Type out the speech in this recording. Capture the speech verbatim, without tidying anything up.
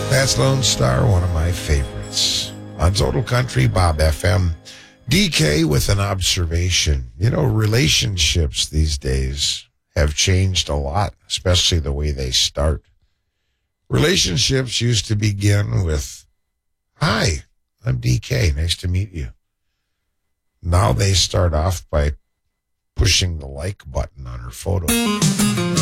That's Lone Star, one of my favorites. On Total Country, Bob F M. D K with an observation. You know, relationships these days have changed a lot, especially the way they start. Relationships used to begin with, "Hi, I'm D K. Nice to meet you." Now they start off by pushing the like button on her photo.